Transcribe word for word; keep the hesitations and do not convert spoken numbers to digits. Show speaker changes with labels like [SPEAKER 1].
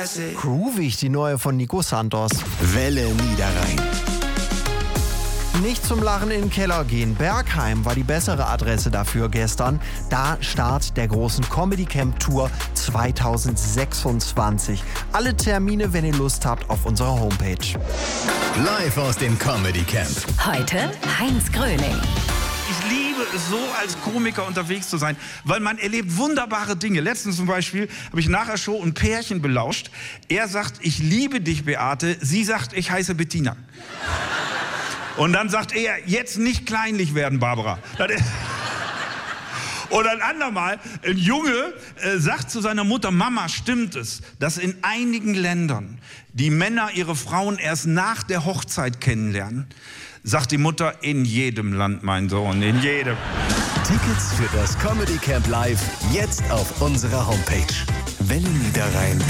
[SPEAKER 1] classic.
[SPEAKER 2] Groovig, die neue von Nico Santos.
[SPEAKER 3] Welle Niederrhein.
[SPEAKER 2] Nicht zum Lachen in den Keller gehen. Bergheim war die bessere Adresse dafür gestern. Da Start der großen Comedy Camp Tour zweitausendsechsundzwanzig. Alle Termine, wenn ihr Lust habt, auf unserer Homepage.
[SPEAKER 3] Live aus dem Comedy Camp.
[SPEAKER 4] Heute Heinz Gröning.
[SPEAKER 5] Ich liebe es so, als Komiker unterwegs zu sein, weil man erlebt wunderbare Dinge. Letztens zum Beispiel habe ich nach der Show ein Pärchen belauscht. Er sagt, ich liebe dich, Beate. Sie sagt, ich heiße Bettina. Und dann sagt er, jetzt nicht kleinlich werden, Barbara. Und ein andermal, ein Junge äh, sagt zu seiner Mutter, Mama, stimmt es, dass in einigen Ländern die Männer ihre Frauen erst nach der Hochzeit kennenlernen? Sagt die Mutter, in jedem Land, mein Sohn, in jedem.
[SPEAKER 3] Tickets für das Comedy Camp Live jetzt auf unserer Homepage welle niederrhein punkt